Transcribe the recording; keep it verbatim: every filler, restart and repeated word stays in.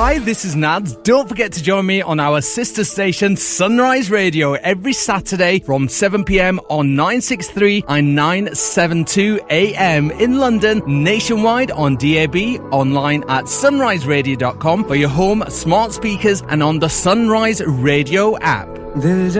Hi, this is Nads. Don't forget to join me on our sister station Sunrise Radio every Saturday from seven p.m. on nine sixty-three and nine seventy-two a m in London, nationwide on D A B, online at sunrise radio dot com for your home, smart speakers and on the Sunrise Radio app.